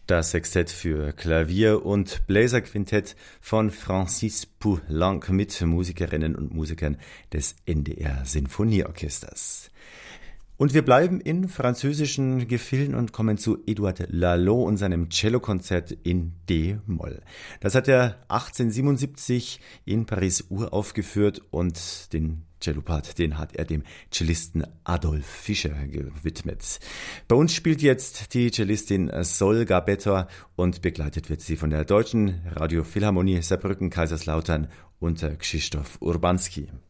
Das Sextett für Klavier und Bläserquintett von Francis Poulenc mit Musikerinnen und Musikern des NDR Sinfonieorchesters. Und wir bleiben in französischen Gefilden und kommen zu Édouard Lalo und seinem Cellokonzert in D-Moll. Das hat er 1877 in Paris uraufgeführt und den Cellopart, den hat er dem Cellisten Adolf Fischer gewidmet. Bei uns spielt jetzt die Cellistin Sol Gabetta und begleitet wird sie von der Deutschen Radiophilharmonie Saarbrücken-Kaiserslautern unter Krzysztof Urbanski.